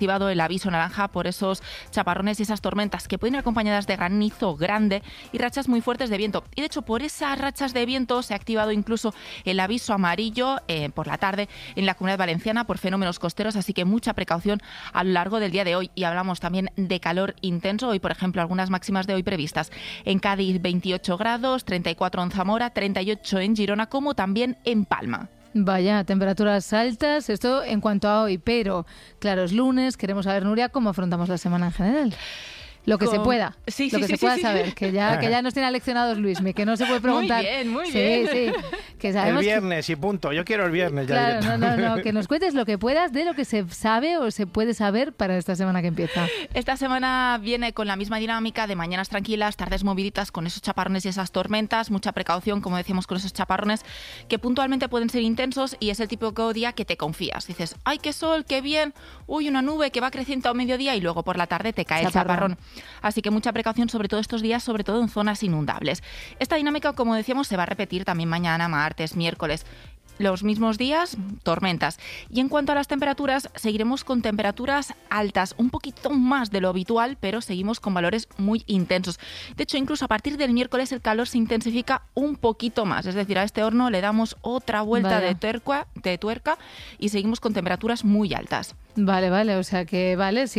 activado el aviso naranja por esos chaparrones y esas tormentas que pueden ir acompañadas de granizo grande y rachas muy fuertes de viento. Y de hecho, por esas rachas de viento se ha activado incluso el aviso amarillo por la tarde en la Comunidad Valenciana por fenómenos costeros, así que mucha precaución a lo largo del día de hoy. Y hablamos también de calor intenso. Hoy, por ejemplo, algunas máximas de hoy previstas. En Cádiz 28 grados, 34 en Zamora, 38 en Girona, como también en Palma. Vaya, temperaturas altas, esto en cuanto a hoy, pero claro, es lunes, queremos saber, Nuria, cómo afrontamos la semana en general. Lo que se pueda, sí, lo que se pueda saber, que ya nos tiene aleccionados Luismi, que no se puede preguntar. Muy bien. Sí, que sabemos el viernes y punto, yo quiero el viernes. Claro, no, que nos cuentes lo que puedas de lo que se sabe o se puede saber para esta semana que empieza. Esta semana viene con la misma dinámica de mañanas tranquilas, tardes moviditas con esos chaparrones y esas tormentas, mucha precaución, como decíamos, con esos chaparrones que puntualmente pueden ser intensos y es el típico día que te confías. Dices, ¡ay, qué sol, qué bien! ¡Uy, una nube que va creciendo a mediodía! Y luego por la tarde te cae el chaparrón. Así que mucha precaución sobre todo estos días, sobre todo en zonas inundables. Esta dinámica, como decíamos, se va a repetir también mañana, martes, miércoles. Los mismos días, tormentas. Y en cuanto a las temperaturas, seguiremos con temperaturas altas, un poquito más de lo habitual, pero seguimos con valores muy intensos. De hecho, incluso a partir del miércoles el calor se intensifica un poquito más. Es decir, a este horno le damos otra vuelta de tuerca y seguimos con temperaturas muy altas. Vale, o sea que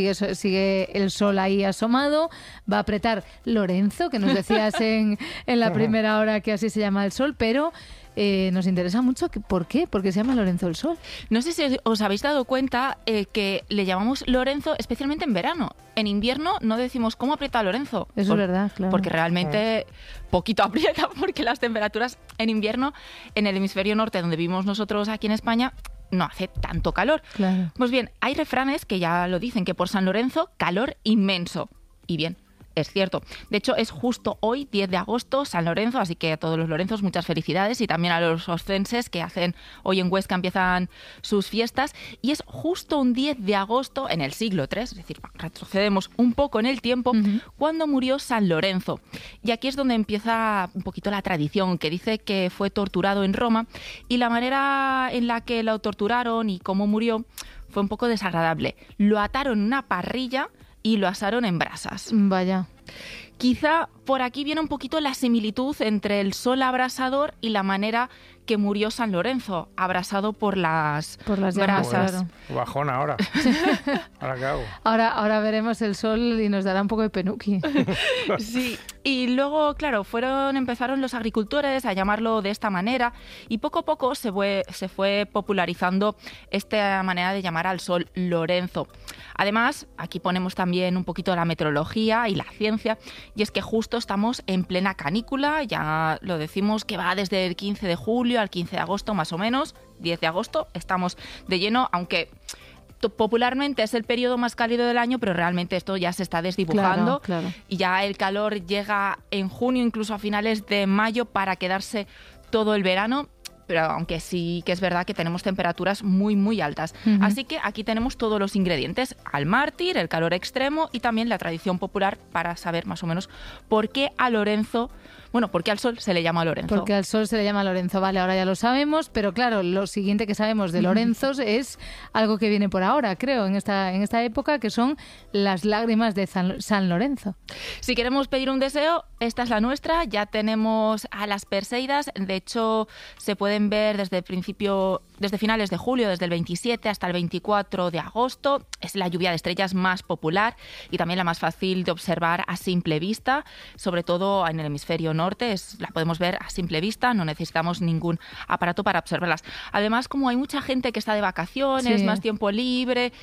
sigue el sol ahí asomado, va a apretar Lorenzo, que nos decías en la primera hora que así se llama el sol, pero nos interesa mucho, ¿por qué? ¿Por qué se llama Lorenzo el sol? No sé si os habéis dado cuenta que le llamamos Lorenzo especialmente en verano. En invierno no decimos cómo aprieta Lorenzo. Eso es verdad, claro. Porque realmente poquito aprieta, porque las temperaturas en invierno en el hemisferio norte, donde vivimos nosotros aquí en España, no hace tanto calor. Claro. Pues bien, hay refranes que ya lo dicen, que por San Lorenzo, calor inmenso. Y bien, es cierto. De hecho, es justo hoy, 10 de agosto, San Lorenzo, así que a todos los Lorenzos muchas felicidades y también a los oscenses que hacen hoy en Huesca, empiezan sus fiestas. Y es justo un 10 de agosto en el siglo III, es decir, retrocedemos un poco en el tiempo, cuando murió San Lorenzo. Y aquí es donde empieza un poquito la tradición, que dice que fue torturado en Roma y la manera en la que lo torturaron y cómo murió fue un poco desagradable. Lo ataron en una parrilla y lo asaron en brasas. Vaya. Quizá por aquí viene un poquito la similitud entre el sol abrasador y la manera que murió San Lorenzo, abrasado por las llamas, brasas. Claro. Bajón ahora. ¿Ahora qué hago? Ahora veremos el sol y nos dará un poco de penuqui. Sí, y luego, claro, empezaron los agricultores a llamarlo de esta manera y poco a poco se fue popularizando esta manera de llamar al sol Lorenzo. Además, aquí ponemos también un poquito la meteorología y la ciencia, y es que justo estamos en plena canícula, ya lo decimos que va desde el 15 de julio al 15 de agosto más o menos, 10 de agosto estamos de lleno, aunque popularmente es el periodo más cálido del año, pero realmente esto ya se está desdibujando. Claro. Y ya el calor llega en junio, incluso a finales de mayo, para quedarse todo el verano. Pero aunque sí que es verdad que tenemos temperaturas muy, muy altas. Así que aquí tenemos todos los ingredientes: al mártir, el calor extremo y también la tradición popular para saber más o menos por qué a Lorenzo... Bueno, ¿por qué al sol se le llama Lorenzo? Porque al sol se le llama Lorenzo, vale, ahora ya lo sabemos, pero claro, lo siguiente que sabemos de Lorenzos es algo que viene por ahora, creo, en esta época, que son las lágrimas de San Lorenzo. Si queremos pedir un deseo, esta es la nuestra, ya tenemos a las Perseidas, de hecho se pueden ver desde finales de julio, desde el 27 hasta el 24 de agosto, es la lluvia de estrellas más popular y también la más fácil de observar a simple vista, sobre todo en el hemisferio norte, la podemos ver a simple vista, no necesitamos ningún aparato para observarlas. Además, como hay mucha gente que está de vacaciones, más tiempo libre,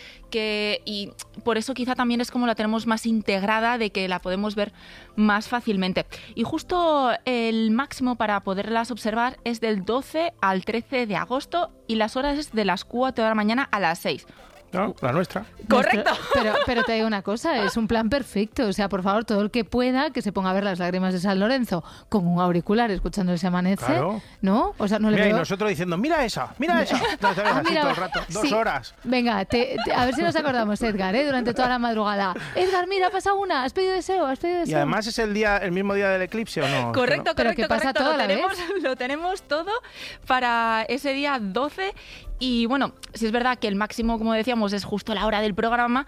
y por eso quizá también es como la tenemos más integrada, de que la podemos ver más fácilmente. Y justo el máximo para poderlas observar es del 12 al 13 de agosto y las horas es de las 4 de la mañana a las 6. No, la nuestra. Correcto. Pero te digo una cosa, es un plan perfecto. O sea, por favor, todo el que pueda, que se ponga a ver las lágrimas de San Lorenzo con un auricular escuchando ese amanecer. Claro. ¿No? O sea, no le mira, veo... y nosotros diciendo, mira esa. No, así todo el rato, 2 horas. Venga, a ver si nos acordamos, Edgar, durante toda la madrugada. Edgar, mira, ha pasado una, has pedido deseo. Y además es el mismo día del eclipse, ¿o no? Correcto, pero que pasa todo a la vez. Lo tenemos todo para ese día 12. Y bueno, si es verdad que el máximo, como decíamos, es justo la hora del programa,